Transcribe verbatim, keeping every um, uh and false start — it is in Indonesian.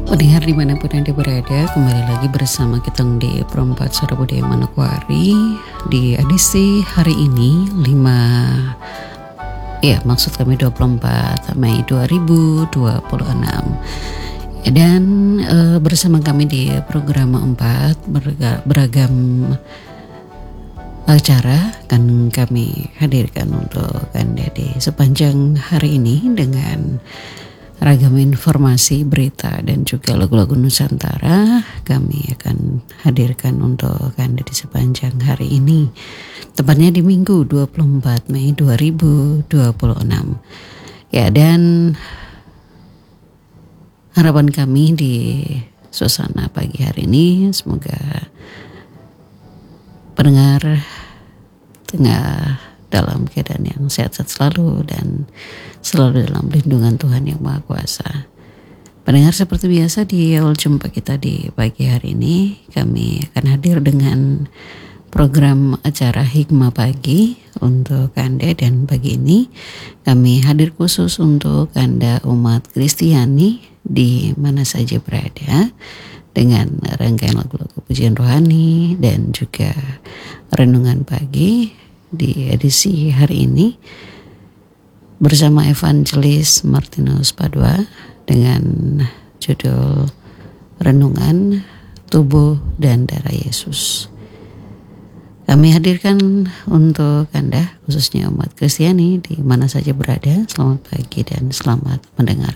Pendengar dimanapun Anda berada, kembali lagi bersama kita di Perempat Suara Budaya Manokwari di edisi hari ini lima ya maksud kami dua puluh empat Mei dua ribu dua puluh enam. Dan e, bersama kami di program empat berga, beragam acara akan kami hadirkan untuk Anda di sepanjang hari ini dengan ragam informasi, berita, dan juga lagu-lagu Nusantara kami akan hadirkan untuk Anda di sepanjang hari ini. Tepatnya di Minggu dua puluh empat Mei dua ribu dua puluh enam. Ya, dan harapan kami di suasana pagi hari ini semoga pendengar tengah dalam keadaan yang sehat-sehat selalu dan selalu dalam lindungan Tuhan Yang Maha Kuasa. Pendengar, seperti biasa di awal jumpa kita di pagi hari ini, kami akan hadir dengan program acara Hikmah Pagi untuk Anda, dan pagi ini kami hadir khusus untuk Anda umat Kristiani di mana saja berada dengan rangkaian lagu-lagu pujian rohani dan juga renungan pagi di edisi hari ini bersama Evangelis Martinus Padua dengan judul Renungan Tubuh dan Darah Yesus. Kami hadirkan untuk Anda, khususnya umat Kristiani di mana saja berada. Selamat pagi dan selamat mendengarkan.